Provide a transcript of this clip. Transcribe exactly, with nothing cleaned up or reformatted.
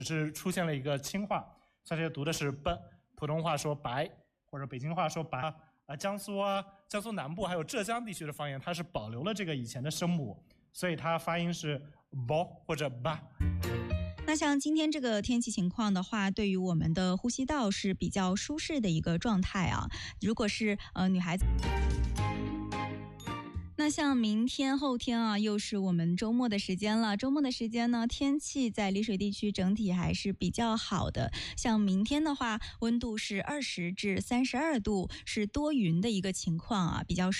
是出现了一个轻化，像这些读的是 b， 普通话说白，或者北京话说白啊，江苏啊、江苏南部还有浙江地区的方言，它是保留了这个以前的声母，所以它发音是 bo 或者 ba。 那像今天这个天气情况的话，对于我们的呼吸道是比较舒适的一个状态啊。如果是呃女孩子。那像明天后天啊，又是我们周末的时间了。周末的时间呢，天气在丽水地区整体还是比较好的。像明天的话，温度是二十至三十二度，是多云的一个情况啊，比较